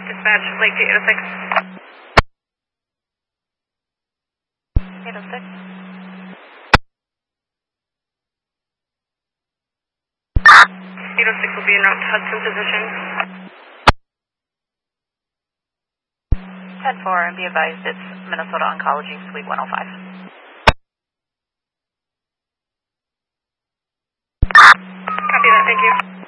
Dispatch, Lake 806. 806. 806 will be en route to Hudson position. 10-4, and be advised it's Minnesota Oncology, Suite 105. Copy that, thank you.